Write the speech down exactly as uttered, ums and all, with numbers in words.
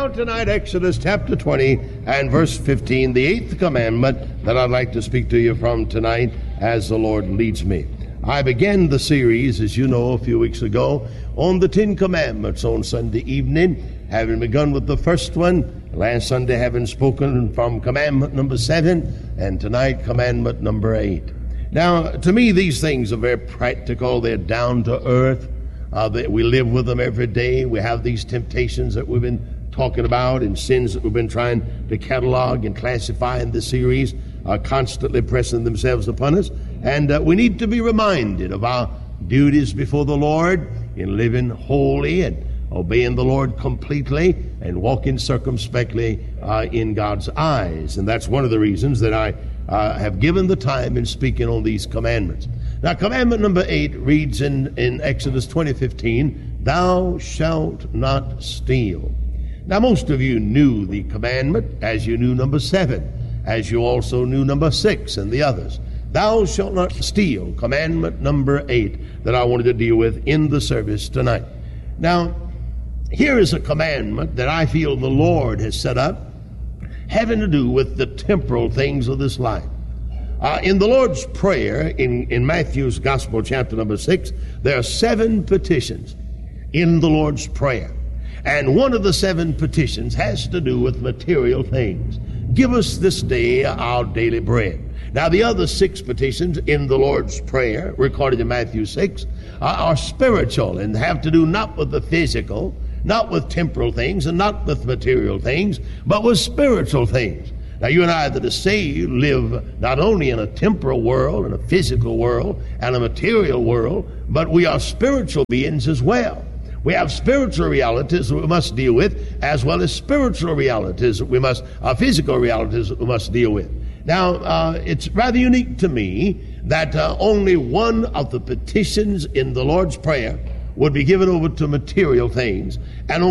Now tonight, Exodus chapter twenty and verse fifteen, the eighth commandment that I'd like to speak to you from tonight as the Lord leads me. I began the series, as you know, a few weeks ago on the Ten Commandments on Sunday evening, having begun with the first one, last Sunday having spoken from commandment number seven, and tonight commandment number eight. Now, to me, these things are very practical. They're down to earth. Uh, that we live with them every day. We have these temptations that we've been talking about and sins that we've been trying to catalog and classify in this series are constantly pressing themselves upon us. And uh, we need to be reminded of our duties before the Lord in living holy and obeying the Lord completely and walking circumspectly uh, in God's eyes. And that's one of the reasons that I uh, have given the time in speaking on these commandments. Now, commandment number eight reads in, in Exodus twenty fifteen, "Thou shalt not steal." Now, most of you knew the commandment, as you knew number seven, as you also knew number six and the others. Thou shalt not steal, commandment number eight, that I wanted to deal with in the service tonight. Now, here is a commandment that I feel the Lord has set up, having to do with the temporal things of this life. Uh, in the Lord's Prayer, in, in Matthew's Gospel, chapter number six, there are seven petitions in the Lord's Prayer. And one of the seven petitions has to do with material things. Give us this day our daily bread. Now, the other six petitions in the Lord's Prayer, recorded in Matthew six, are, are spiritual and have to do not with the physical, not with temporal things, and not with material things, but with spiritual things. Now, you and I that are saved live not only in a temporal world and a physical world and a material world, but we are spiritual beings as well. We have spiritual realities that we must deal with, as well as spiritual realities that we must, uh, physical realities that we must deal with. Now, uh, it's rather unique to me that uh, only one of the petitions in the Lord's Prayer would be given over to material things, and